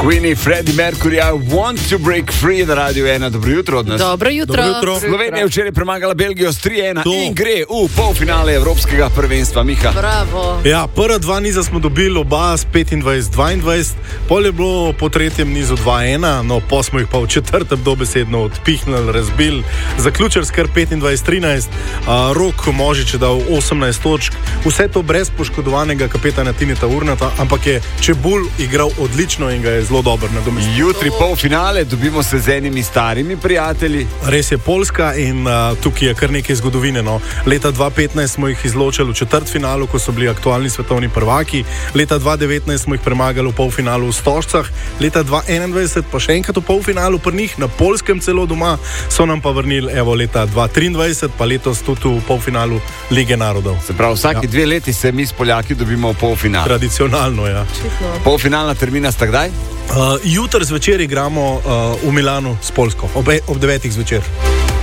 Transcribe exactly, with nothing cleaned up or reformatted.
Queenie, Freddie Mercury, I want to break free na Radio ena. Dobro jutro od nas. Dobro jutro. Dobro jutro. Slovenija je včeraj premagala Belgijo s tri ena in gre v polfinale Evropskega prvenstva. Miha. Bravo. Ja, prva dva niza smo dobili oba s petindvajset dvaindvajset, pol je bilo po tretjem nizu dva ena, no pa smo jih pa v četrtem dobesedno odpihnili, razbili, zaključili skar petindvajset trinajst, uh, Rok Možič je dal osemnajst točk, vse to brez poškodovanega kapetana Tineta Urnata, ampak je Čebulj igral odlično in ga je zelo dobro nadomestil. Jutri polfinale, dobimo se z enimi starimi prijatelji. Res je Poljska in uh, tukaj je kar nekaj zgodovine. No. Leta dva petnajst smo jih izločili v četrtfinalu, ko so bili aktualni svetovni prvaki. Leta dva devetnajst smo jih premagali v polfinalu v Stožcah. Leta dva enaindvajset pa še enkrat v polfinalu pri njih, na Poljskem celo doma, so nam pa vrnili evo leta dva triindvajset, pa letos tudi v polfinalu Lige narodov. Se pravi, vsaki ja. dve leti se mi s Poljaki dobimo v polfinalu. Tradicionalno, ja. Polfinalna termina sta kdaj? Uh, jutri zvečer igramo uh, v Milanu s Poljsko, ob, ob devetih zvečer.